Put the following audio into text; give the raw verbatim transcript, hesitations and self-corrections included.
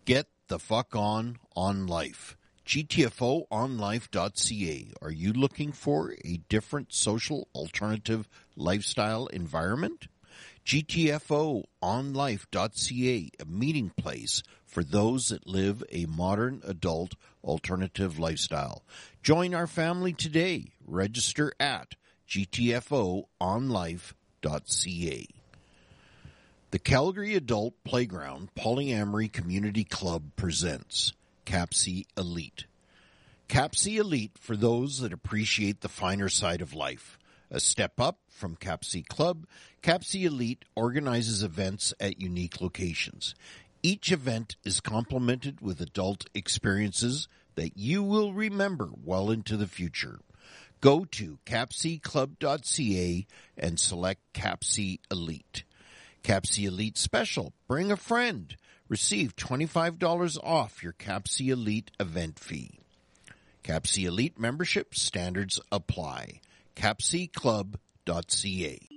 Get the fuck on on life. G T F O on life dot C A. Are you looking for a different social alternative lifestyle environment? G T F O on life dot C A, a meeting place for those that live a modern adult alternative lifestyle. Join our family today. Register at G T F O on life dot C A. The Calgary Adult Playground Polyamory Community Club presents CAPC Elite. CAPC Elite for those that appreciate the finer side of life. A step up from CAPC Club, CAPC Elite organizes events at unique locations. Each event is complemented with adult experiences that you will remember well into the future. Go to capc club dot C A and select CAPC Elite. CAPC Elite Special. Bring a friend. Receive twenty-five dollars off your CAPC Elite event fee. CAPC Elite membership standards apply. capc club dot C A.